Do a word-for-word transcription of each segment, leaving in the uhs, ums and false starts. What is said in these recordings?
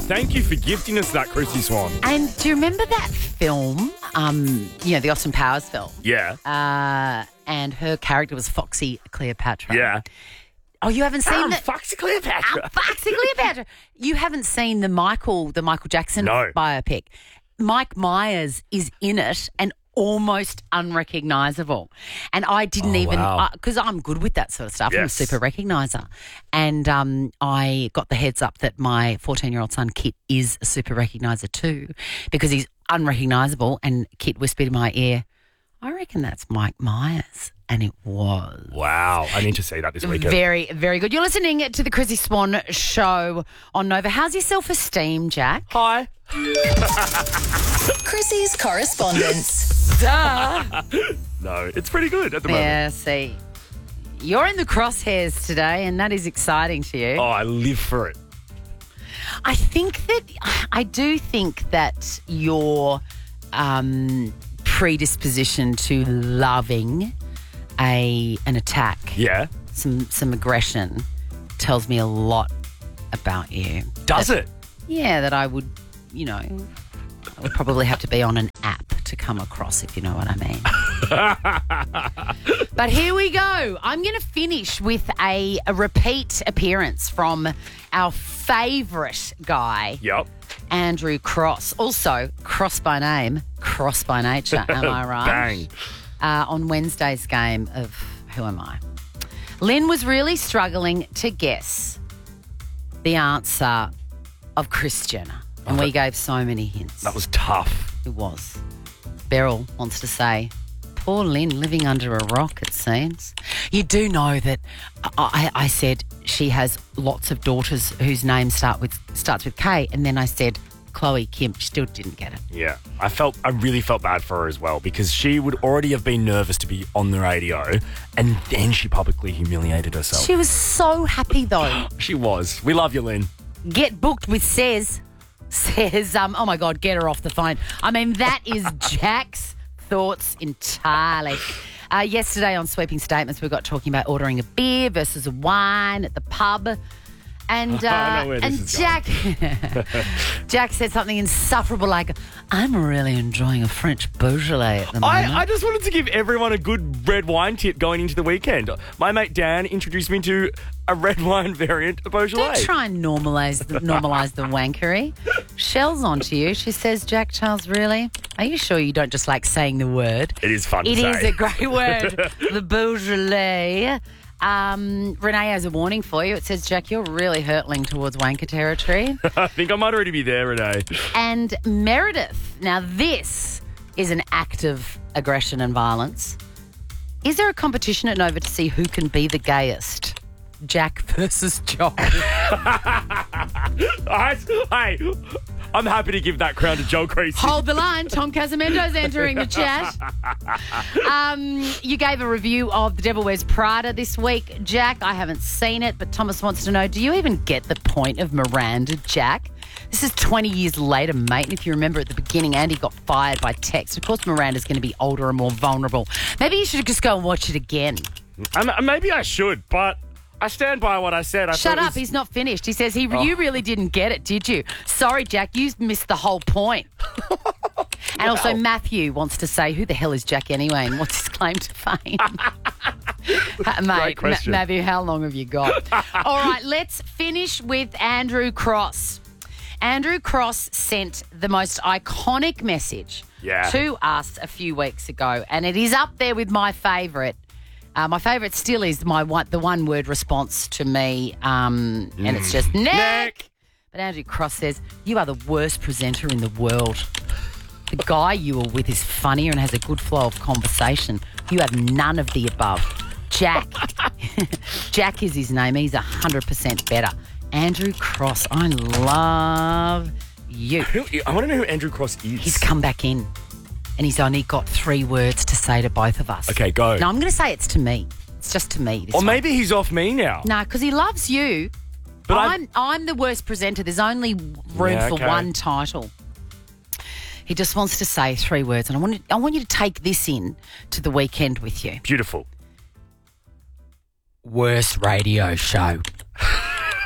Thank you for gifting us that, Chrissy Swan. And do you remember that film, um, you know, the Austin Powers film? Yeah. Uh, and her character was Foxy Cleopatra. Yeah. Oh, you haven't seen I'm the... Foxy Cleopatra. I'm Foxy Cleopatra. You haven't seen the Michael, the Michael Jackson No. biopic. Mike Myers is in it and almost unrecognisable. And I didn't Oh, even, wow. because I'm good with that sort of stuff. I'm a Yes. super recogniser. And um, I got the heads up that my fourteen-year-old son, Kit, is a super recogniser too, because he's unrecognisable. And Kit whispered in my ear, I reckon that's Mike Myers. And it was. Wow. I need to see that this weekend. Very, very good. You're listening to the Chrissy Swan Show on Nova. How's your self-esteem, Jack? Hi. Chrissy's correspondence. Duh. No, it's pretty good at the moment. Yeah, see. You're in the crosshairs today, and that is exciting to you. Oh, I live for it. I think that, I do think that your um, predisposition to loving a an attack, Yeah. some some aggression, tells me a lot about you. Does it? Yeah, that I would, you know, I would probably have to be on an app to come across, if you know what I mean. But here we go. I'm going to finish with a, a repeat appearance from our favourite guy, Yep. Andrew Cross. Also, Cross by name, Cross by nature, am I right? Bang. Uh, on Wednesday's game of Who Am I? Lynn was really struggling to guess the answer of Kris Jenner. And we gave so many hints. That was tough. It was. Beryl wants to say, poor Lynn living under a rock, it seems. You do know that I, I said she has lots of daughters whose names start with starts with K, and then I said Chloe Kim. She still didn't get it. Yeah. I felt, I really felt bad for her as well because she would already have been nervous to be on the radio and then she publicly humiliated herself. She was so happy, though. She was. We love you, Lynn. Get booked with Says. Says, um, oh, my God, get her off the phone. I mean, that is Jack's thoughts entirely. Uh, yesterday on Sweeping Statements, we got talking about ordering a beer versus a wine at the pub. And, uh, I know where this and is Jack Jack said something insufferable like, I'm really enjoying a French Beaujolais at the moment. I, I just wanted to give everyone a good red wine tip going into the weekend. My mate Dan introduced me to a red wine variant of Beaujolais. Don't try and normalise the, normalise the wankery. Shell's on to you. She says, Jack Charles, really? Are you sure you don't just like saying the word? It is fun It to is say. a great word. The Beaujolais. Um, Renee has a warning for you. It says, Jack, you're really hurtling towards wanker territory. I think I might already be there, Renee. And Meredith. Now, this is an act of aggression and violence. Is there a competition at Nova to see who can be the gayest? Jack versus Joel. I, hey, I'm happy to give that crown to Joel Creasy. Hold the line. Tom Casamento's entering the chat. Um, you gave a review of The Devil Wears Prada this week, Jack. I haven't seen it, but Thomas wants to know, do you even get the point of Miranda, Jack? This is twenty years later, mate. And if you remember at the beginning, Andy got fired by text. Of course, Miranda's going to be older and more vulnerable. Maybe you should just go and watch it again. Um, maybe I should, but I stand by what I said. I Shut thought it up. was- He's not finished. He says, he, Oh. you really didn't get it, did you? Sorry, Jack. You missed the whole point. And also Matthew wants to say, who the hell is Jack anyway and what's his claim to fame? Uh, Mate, Ma- question. Matthew, how long have you got? All right, let's finish with Andrew Cross. Andrew Cross sent the most iconic message Yeah. to us a few weeks ago, and it is up there with my favourite. Uh, my favourite still is my one, the one-word response to me, um, and it's just, Nick! Nick! But Andrew Cross says, you are the worst presenter in the world. The guy you are with is funnier and has a good flow of conversation. You have none of the above. Jack. Jack is his name. He's one hundred percent better. Andrew Cross, I love you. Who, I want to know who Andrew Cross is. He's come back in and he's only got three words to say to both of us. Okay, go. No, I'm going to say it's to me. It's just to me. This Or one. maybe he's off me now. No, because he loves you. But I- I'm I'm the worst presenter. There's only room Yeah, for okay. one title. He just wants to say three words, and I want I want you to take this in to the weekend with you. Beautiful. Worst radio show.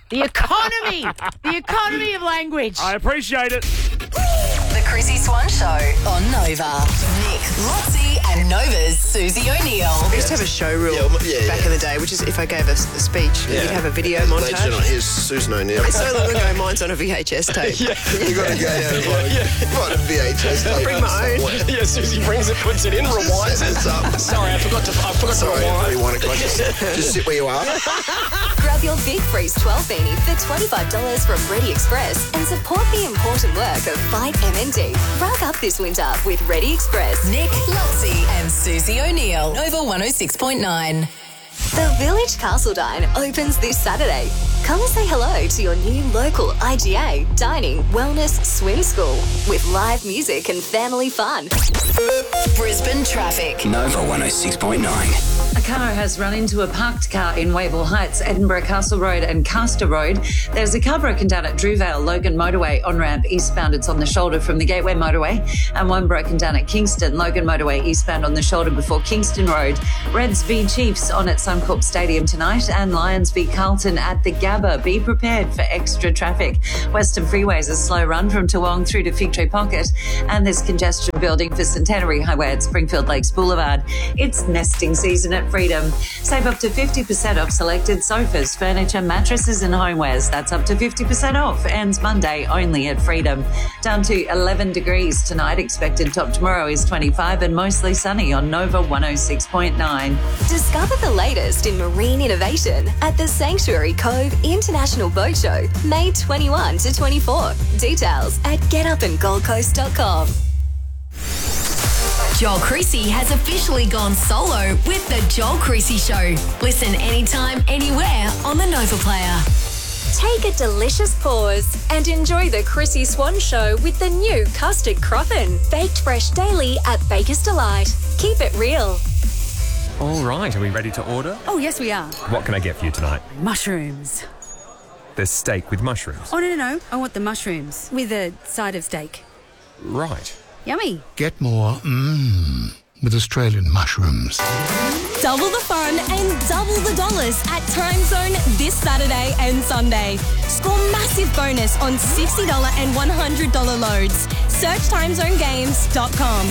The economy. The economy of language. I appreciate it. The Chrissy Swan Show on Nova. Nick, Lotzie and Nova's Susie O'Neill. We used to have a show rule Yeah, well, yeah, back yeah. in the day, which is if I gave a, s- a speech, Yeah. you'd have a video Ladies and gentlemen, montage. here's Susan O'Neill. It's so long ago, mine's on a V H S tape. You got to go out and find a V H S tape. Bring my own. somewhere. Yeah, Susie brings it, puts it in, rewinds Set it. this up. Sorry, I forgot to. I forgot Sorry, to rewind. everyone. Just, just sit where you are. Grab your Big Freeze twelve beanie for twenty-five dollars from Ready Express and support the important work of Fight M N D. Rack up this winter with Ready Express. Nick, Lotzie and Susie O'Neill. Nova one oh six point nine. The Village Castledine opens this Saturday. Come and say hello to your new local I G A, dining, wellness, swim school with live music and family fun. Brisbane traffic. Nova one oh six point nine. A car has run into a parked car in Wavell Heights, Edinburgh Castle Road and Castor Road. There's a car broken down at Drewvale, Logan Motorway on-ramp eastbound. It's on the shoulder from the Gateway Motorway. And one broken down at Kingston, Logan Motorway eastbound on the shoulder before Kingston Road. Reds v Chiefs on at Suncorp Stadium tonight and Lions v Carlton at the Gabba. Be prepared for extra traffic. Western Freeway's a slow run from Toowong through to Fig Tree Pocket. And there's congestion building for Centenary Highway at Springfield Lakes Boulevard. It's nesting season at Freedom. Save up to fifty percent off selected sofas, furniture, mattresses and homewares. That's up to fifty percent off. Ends Monday only at Freedom. Down to eleven degrees tonight. Expected top tomorrow is twenty-five and mostly sunny on Nova one oh six point nine. Discover the latest in marine innovation at the Sanctuary Cove International Boat Show, May twenty-first to twenty-fourth. Details at get up and gold coast dot com. Joel Creasy has officially gone solo with The Joel Creasy Show. Listen anytime, anywhere on the Nova Player. Take a delicious pause and enjoy The Chrissy Swan Show with the new custard croffin. Baked fresh daily at Baker's Delight. Keep it real. All right, are we ready to order? Oh, yes, we are. What can I get for you tonight? Mushrooms. There's steak with mushrooms. Oh, no, no, no. I want the mushrooms with a side of steak. Right. Yummy. Get more mmm with Australian mushrooms. Double the fun and double the dollars at Time Zone this Saturday and Sunday. Score massive bonus on sixty dollars and one hundred dollars loads. Search time zone games dot com.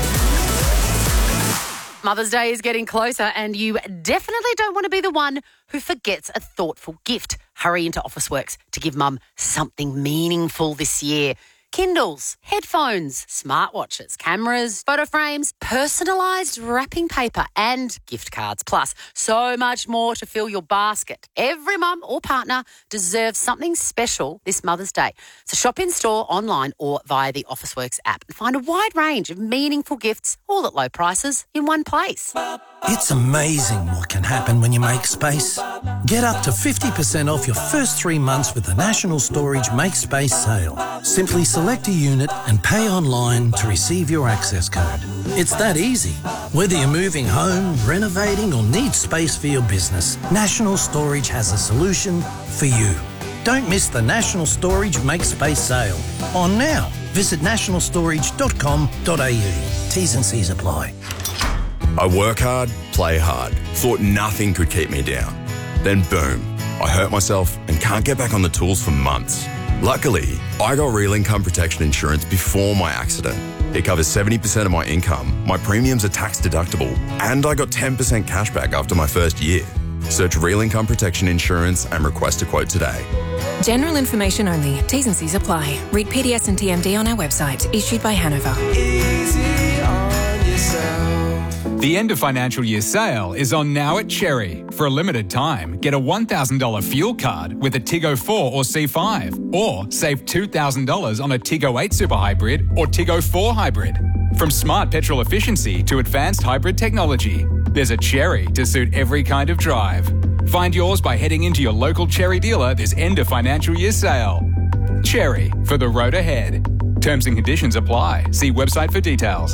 Mother's Day is getting closer and you definitely don't want to be the one who forgets a thoughtful gift. Hurry into Officeworks to give Mum something meaningful this year. Kindles, headphones, smartwatches, cameras, photo frames, personalised wrapping paper and gift cards. Plus, so much more to fill your basket. Every mum or partner deserves something special this Mother's Day. So shop in store, online or via the Officeworks app and find a wide range of meaningful gifts all at low prices in one place. It's amazing what can happen when you make space. Get up to fifty percent off your first three months with the National Storage Make Space sale. Simply select a unit and pay online to receive your access code. It's that easy. Whether you're moving home, renovating or need space for your business, National Storage has a solution for you. Don't miss the National Storage Make Space sale. On now. Visit national storage dot com dot a u. T's and C's apply. I work hard, play hard, thought nothing could keep me down. Then boom, I hurt myself and can't get back on the tools for months. Luckily, I got Real Income Protection Insurance before my accident. It covers seventy percent of my income, my premiums are tax deductible, and I got ten percent cash back after my first year. Search Real Income Protection Insurance and request a quote today. General information only. T's and C's apply. Read P D S and T M D on our website. Issued by Hanover. Easy on yourself. The end of financial year sale is on now at Cherry. For a limited time, get a one thousand dollars fuel card with a Tiggo four or C five, or save two thousand dollars on a Tiggo eight Super Hybrid or Tiggo four Hybrid. From smart petrol efficiency to advanced hybrid technology, there's a Cherry to suit every kind of drive. Find yours by heading into your local Cherry dealer this end of financial year sale. Cherry, for the road ahead. Terms and conditions apply. See website for details.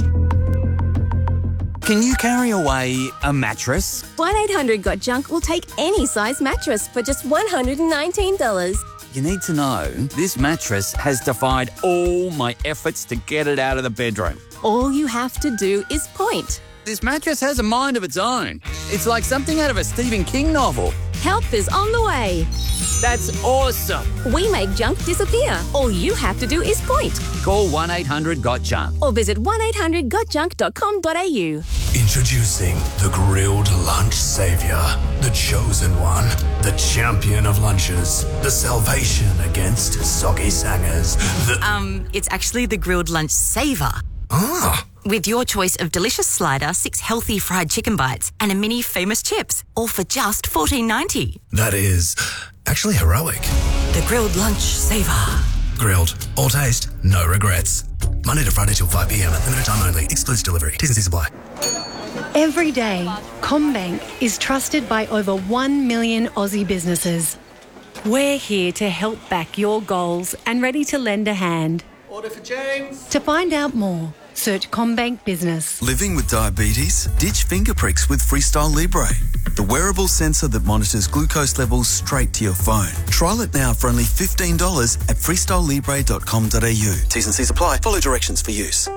Can you carry away a mattress? one eight hundred got junk will take any size mattress for just one hundred nineteen dollars. You need to know this mattress has defied all my efforts to get it out of the bedroom. All you have to do is point. This mattress has a mind of its own. It's like something out of a Stephen King novel. Help is on the way. That's awesome. We make junk disappear. All you have to do is point. Call one eight hundred got junk. Or visit one eight hundred got junk dot com dot a u. Introducing the grilled lunch savior, the chosen one, the champion of lunches, the salvation against soggy sangers. The Um, it's actually the grilled lunch saver. ah, With your choice of delicious slider, six healthy fried chicken bites, and a mini famous chips, all for just fourteen ninety. that is actually heroic. The grilled lunch saver. Grilled, all taste, no regrets. Monday to Friday till five p m. Limited time only. Excludes delivery. T's and C's apply. Every day, CommBank is trusted by over one million Aussie businesses. We're here to help back your goals and ready to lend a hand. Order for James. To find out more, search CommBank Business. Living with diabetes? Ditch finger pricks with Freestyle Libre, the wearable sensor that monitors glucose levels straight to your phone. Trial it now for only fifteen dollars at freestyle libre dot com dot a u. T's and C's apply. Follow directions for use.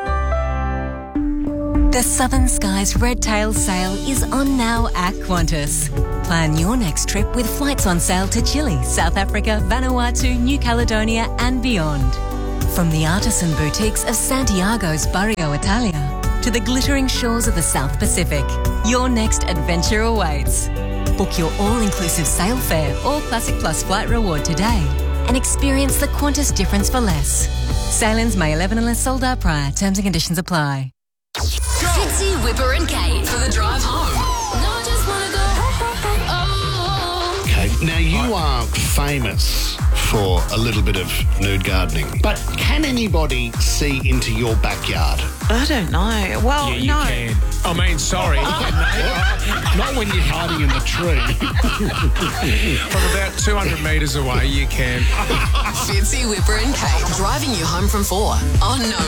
The Southern Skies Red Tail sale is on now at Qantas. Plan your next trip with flights on sale to Chile, South Africa, Vanuatu, New Caledonia and beyond. From the artisan boutiques of Santiago's Barrio Italia to the glittering shores of the South Pacific, your next adventure awaits. Book your all-inclusive sail fare or Classic Plus flight reward today and experience the Qantas difference for less. Sailings May eleventh unless sold out prior. Terms and conditions apply. Fitzy, Whipper and Kate for the drive home. Okay, now you are famous for a little bit of nude gardening, but can anybody see into your backyard? I don't know. Well, Yeah, you no. can. I mean, sorry. Not when you're hiding in the tree. From about two hundred metres away, you can. Fitzy, Whipper and Kate driving you home from four on No